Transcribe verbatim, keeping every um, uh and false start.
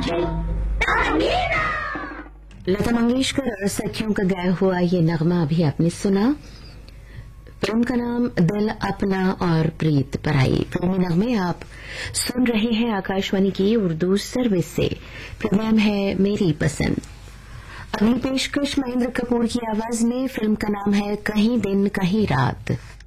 लता मंगेशकर और सखियों का गाया हुआ ये नगमा अभी आपने सुना। फिल्म का नाम दिल अपना और प्रीत पराई। फिल्मी नगमे आप सुन रहे हैं आकाशवाणी की उर्दू सर्विस से। प्रोग्राम है मेरी पसंद। अगली पेशकश महेंद्र कपूर की आवाज में। फिल्म का नाम है कहीं दिन कहीं रात।